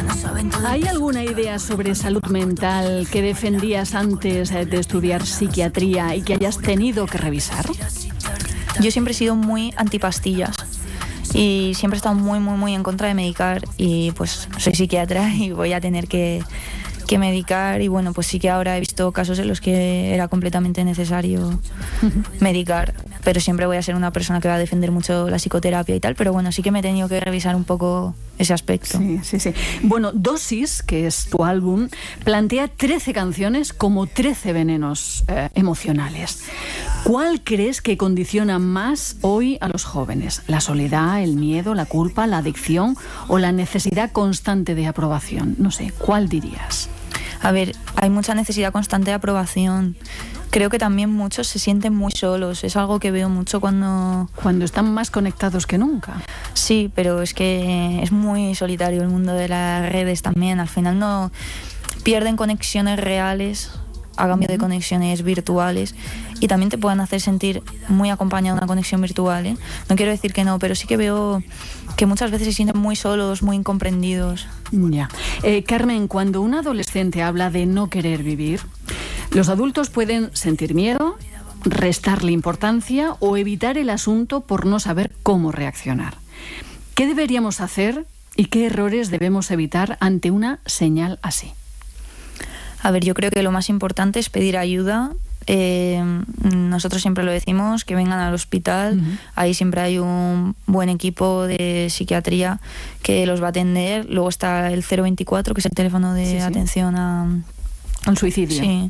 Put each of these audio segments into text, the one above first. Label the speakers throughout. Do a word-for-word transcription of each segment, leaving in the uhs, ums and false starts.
Speaker 1: ¿Hay alguna idea sobre salud mental que defendías antes de estudiar psiquiatría y que hayas tenido que revisar?
Speaker 2: Yo siempre he sido muy antipastillas y siempre he estado muy, muy, muy en contra de medicar y pues soy psiquiatra y voy a tener que, que medicar y bueno, pues sí que ahora he visto casos en los que era completamente necesario medicar, pero siempre voy a ser una persona que va a defender mucho la psicoterapia y tal, pero bueno, sí que me he tenido que revisar un poco ese aspecto.
Speaker 1: Sí, sí, sí. Bueno, Dosis, que es tu álbum, plantea trece canciones como trece venenos eh, emocionales. ¿Cuál crees que condiciona más hoy a los jóvenes? ¿La soledad, el miedo, la culpa, la adicción o la necesidad constante de aprobación? No sé, ¿cuál dirías?
Speaker 2: A ver, hay mucha necesidad constante de aprobación. Creo que también muchos se sienten muy solos. Es algo que veo mucho cuando...
Speaker 1: Cuando están más conectados que nunca.
Speaker 2: Sí, pero es que es muy solitario el mundo de las redes también. Al final no pierden conexiones reales a cambio de conexiones virtuales y también te pueden hacer sentir muy acompañado de una conexión virtual, ¿eh? No quiero decir que no, pero sí que veo que muchas veces se sienten muy solos, muy incomprendidos.
Speaker 1: Ya. Eh, Carmen, cuando un adolescente habla de no querer vivir, los adultos pueden sentir miedo, restarle importancia o evitar el asunto por no saber cómo reaccionar. ¿Qué deberíamos hacer y qué errores debemos evitar ante una señal así?
Speaker 2: A ver, yo creo que lo más importante es pedir ayuda. Eh, nosotros siempre lo decimos, que vengan al hospital. Uh-huh. Ahí siempre hay un buen equipo de psiquiatría que los va a atender. Luego está el cero veinticuatro, que es el teléfono de sí, atención sí. a...
Speaker 1: al suicidio.
Speaker 2: Sí.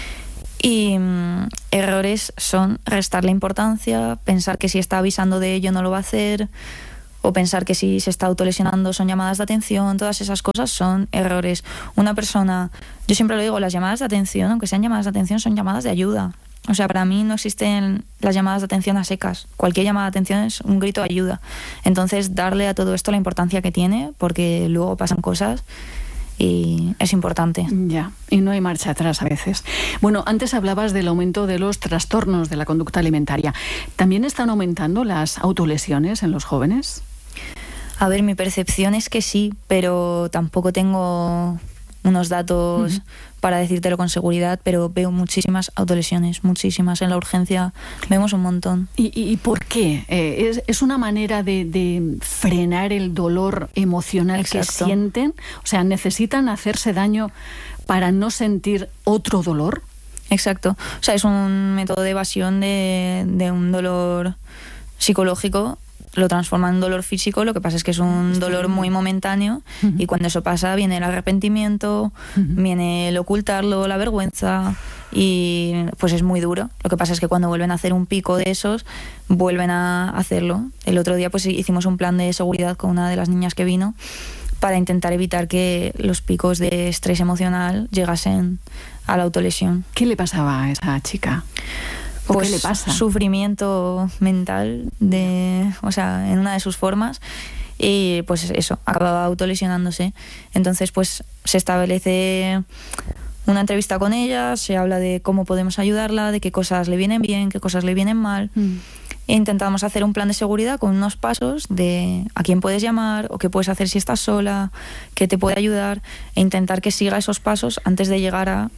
Speaker 2: Y um, errores son restarle importancia, pensar que si está avisando de ello no lo va a hacer, o pensar que si se está autolesionando son llamadas de atención. Todas esas cosas son errores. Una persona, yo siempre lo digo, las llamadas de atención, aunque sean llamadas de atención, son llamadas de ayuda. O sea, para mí no existen las llamadas de atención a secas. Cualquier llamada de atención es un grito de ayuda. Entonces, darle a todo esto la importancia que tiene, porque luego pasan cosas y es importante.
Speaker 1: Ya, y no hay marcha atrás a veces. Bueno, antes hablabas del aumento de los trastornos de la conducta alimentaria. ¿También están aumentando las autolesiones en los jóvenes?
Speaker 2: A ver, mi percepción es que sí, pero tampoco tengo unos datos uh-huh. para decírtelo con seguridad, pero veo muchísimas autolesiones, muchísimas. En la urgencia vemos un montón.
Speaker 1: ¿Y, y por qué? Eh, ¿es, ¿Es una manera de, de frenar el dolor emocional Exacto. que sienten? O sea, ¿necesitan hacerse daño para no sentir otro dolor?
Speaker 2: Exacto. O sea, es un método de evasión de, de un dolor psicológico. Lo transforma en dolor físico, lo que pasa es que es un dolor muy momentáneo uh-huh. y cuando eso pasa viene el arrepentimiento, uh-huh. viene el ocultarlo, la vergüenza y pues es muy duro. Lo que pasa es que cuando vuelven a hacer un pico de esos, vuelven a hacerlo. El otro día pues hicimos un plan de seguridad con una de las niñas que vino para intentar evitar que los picos de estrés emocional llegasen a la autolesión.
Speaker 1: ¿Qué le pasaba a esa chica?
Speaker 2: Pues
Speaker 1: ¿qué le pasa?
Speaker 2: Sufrimiento mental, de, o sea, en una de sus formas, y pues eso, acababa autolesionándose. Entonces pues se establece una entrevista con ella, se habla de cómo podemos ayudarla, de qué cosas le vienen bien, qué cosas le vienen mal. Mm. E intentamos hacer un plan de seguridad con unos pasos de a quién puedes llamar o qué puedes hacer si estás sola, qué te puede ayudar, e intentar que siga esos pasos antes de llegar a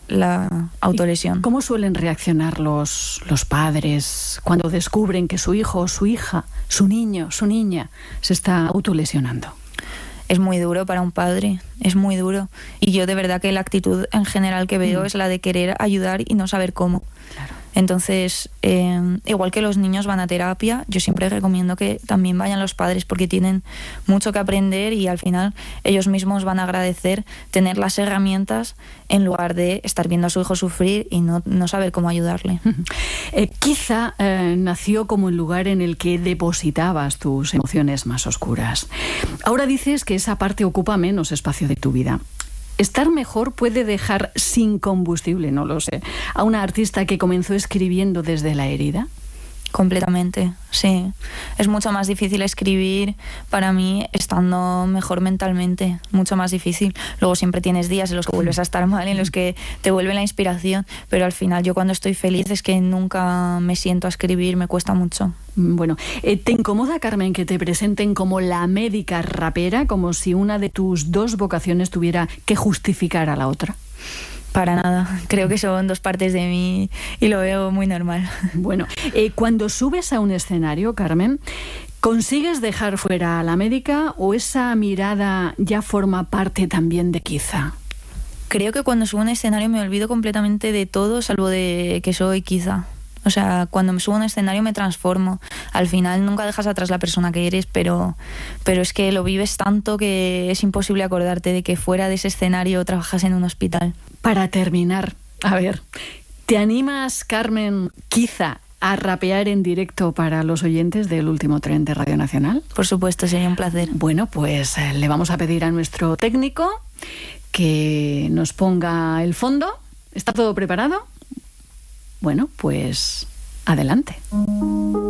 Speaker 2: la autolesión.
Speaker 1: ¿Cómo suelen reaccionar los, los padres cuando descubren que su hijo o su hija, su niño, su niña, se está autolesionando?
Speaker 2: Es muy duro para un padre, es muy duro. Y yo de verdad que la actitud en general que veo mm. es la de querer ayudar y no saber cómo. Claro. Entonces, eh, igual que los niños van a terapia, yo siempre recomiendo que también vayan los padres porque tienen mucho que aprender y al final ellos mismos van a agradecer tener las herramientas en lugar de estar viendo a su hijo sufrir y no, no saber cómo ayudarle.
Speaker 1: Eh, quizá eh, nació como el lugar en el que depositabas tus emociones más oscuras. Ahora dices que esa parte ocupa menos espacio de tu vida. ¿Estar mejor puede dejar sin combustible, no lo sé, a una artista que comenzó escribiendo desde la herida?
Speaker 2: Completamente, sí. Es mucho más difícil escribir para mí estando mejor mentalmente, mucho más difícil. Luego siempre tienes días en los que vuelves a estar mal, en los que te vuelve la inspiración, pero al final yo cuando estoy feliz es que nunca me siento a escribir, me cuesta mucho.
Speaker 1: Bueno, eh, ¿te incomoda, Carmen, que te presenten como la médica rapera, como si una de tus dos vocaciones tuviera que justificar a la otra?
Speaker 2: Para nada, creo que son dos partes de mí y lo veo muy normal.
Speaker 1: Bueno, eh, cuando subes a un escenario, Carmen, ¿consigues dejar fuera a la médica o esa mirada ya forma parte también de Kiza?
Speaker 2: Creo que cuando subo a un escenario me olvido completamente de todo, salvo de que soy Kiza. O sea, cuando me subo a un escenario me transformo. Al final nunca dejas atrás la persona que eres, pero, pero es que lo vives tanto que es imposible acordarte de que fuera de ese escenario trabajas en un hospital.
Speaker 1: Para terminar, a ver, ¿te animas, Carmen, Kiza, a rapear en directo para los oyentes del Último Tren de Radio Nacional?
Speaker 2: Por supuesto, sería un placer.
Speaker 1: Bueno, pues eh, le vamos a pedir a nuestro técnico que nos ponga el fondo. ¿Está todo preparado? Bueno, pues adelante.